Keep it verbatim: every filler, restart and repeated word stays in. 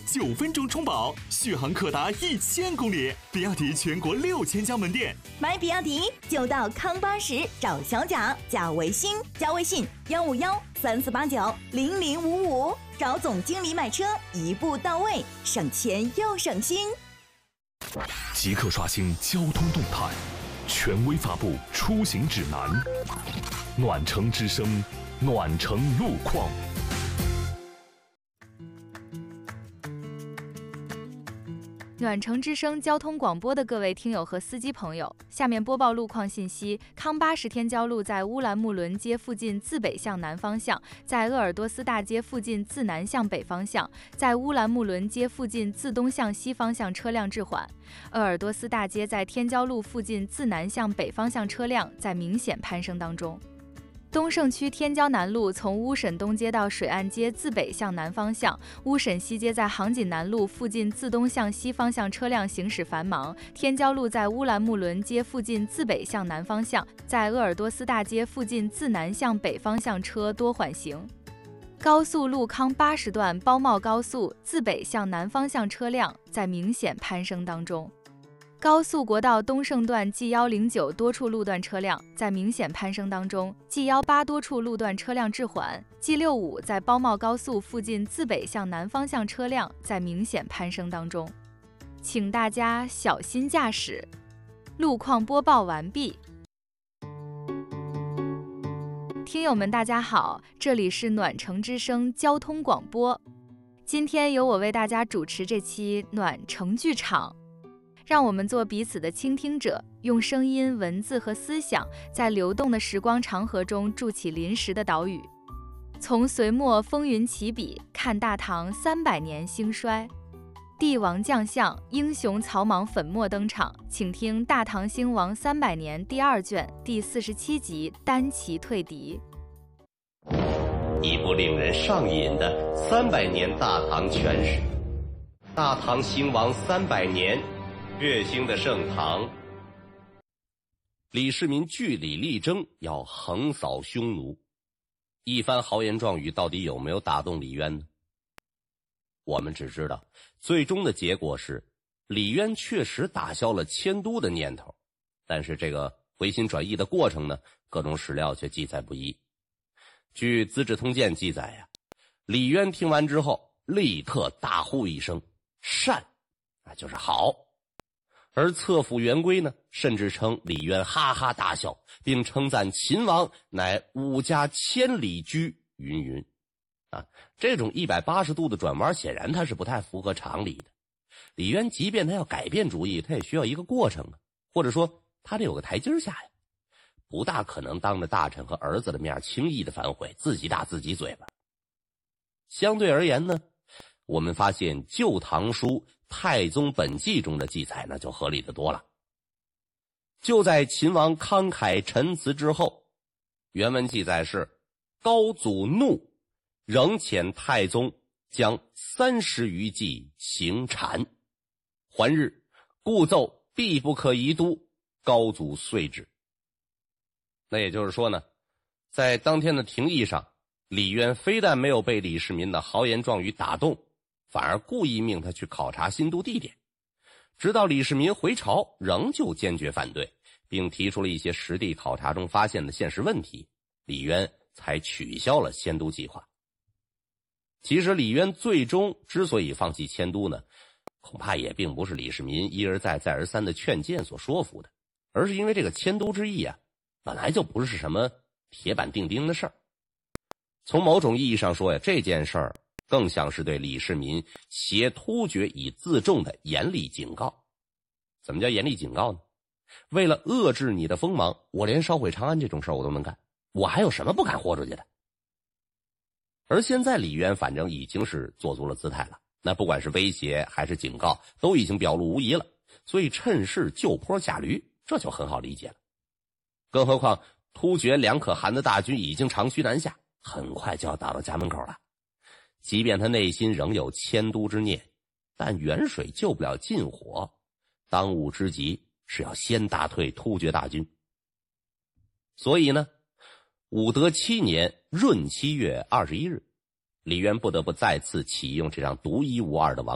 九分钟充饱，续航可达一千公里。比亚迪全国六千家门店， 买比亚迪就到康巴什找小贾，加微信，加微信幺五幺三四八九零零五五，找总经理买车，一步到位，省钱又省心。 即刻刷新交通动态，权威发布出行指南。暖城之声，暖城路况。 暖城之声交通广播的各位听友和司机朋友，下面播报路况信息。康巴什天骄路在乌兰木伦街附近自北向南方向，在鄂尔多斯大街附近自南向北方向，在乌兰木伦街附近自东向西方向车辆滞缓。鄂尔多斯大街在天骄路附近自南向北方向车辆在明显攀升当中。东胜区天骄南路从乌沈东街到水岸街自北向南方向，乌沈西街在杭锦南路附近自东向西方向车辆行驶繁忙。天骄路在乌兰木伦街附近自北向南方向，在鄂尔多斯大街附近自南向北方向车多缓行。高速路康八十段包茂高速自北向南方向车辆在明显攀升当中。高速国道东胜段 G 一零九多处路段车辆在明显攀升当中 ，G 一八多处路段车辆滞缓 ，G 六五在包茂高速附近自北向南方向车辆在明显攀升当中，请大家小心驾驶。路况播报完毕。听友们大家好，这里是暖城之声交通广播，今天由我为大家主持这期暖城剧场。让我们做彼此的倾听者，用声音、文字和思想，在流动的时光长河中筑起临时的岛屿。从隋末风云起笔，看大唐三百年兴衰。帝王将相、英雄草莽粉墨登场，请听《大唐兴亡三百年》第二卷第四十七集《单骑退敌》。 一部令人上瘾的三百年大唐全史。大唐兴亡三百年。月兴的盛唐，李世民据理力争，要横扫匈奴。一番豪言壮语到底有没有打动李渊呢？我们只知道最终的结果是李渊确实打消了迁都的念头，但是这个回心转意的过程呢，各种史料却记载不一。据《资治通鉴》记载呀，李渊听完之后立刻大呼一声善，那就是好。而侧府元规呢，甚至称李渊哈哈大笑，并称赞秦王乃武家千里驹云云。啊，这种一百八十度的转弯显然他是不太符合常理的。李渊即便他要改变主意，他也需要一个过程啊，或者说他得有个台阶下呀，不大可能当着大臣和儿子的面轻易的反悔，自己打自己嘴巴。相对而言呢，我们发现《旧唐书·太宗本纪》中的记载呢，就合理的多了。就在秦王慷慨陈词之后，原文记载是：高祖怒，仍遣太宗将三十余骑行禅，还日，故奏必不可移都，高祖遂止。那也就是说呢，在当天的廷议上，李渊非但没有被李世民的豪言壮语打动，反而故意命他去考察新都地点，直到李世民回朝仍旧坚决反对，并提出了一些实地考察中发现的现实问题，李渊才取消了迁都计划。其实李渊最终之所以放弃迁都呢，恐怕也并不是李世民一而再再而三的劝谏所说服的，而是因为这个迁都之意啊，本来就不是什么铁板钉钉的事儿。从某种意义上说呀，这件事儿更像是对李世民挟突厥以自重的严厉警告。怎么叫严厉警告呢？为了遏制你的锋芒，我连烧毁长安这种事儿我都能干，我还有什么不敢豁出去的？而现在李渊反正已经是做足了姿态了，那不管是威胁还是警告都已经表露无遗了，所以趁势就坡下驴，这就很好理解了。更何况突厥两可汗的大军已经长驱南下，很快就要打到家门口了。即便他内心仍有迁都之念，但远水救不了近火，当务之急是要先打退突厥大军。所以呢，武德七年闰七月二十一日，李渊不得不再次启用这张独一无二的王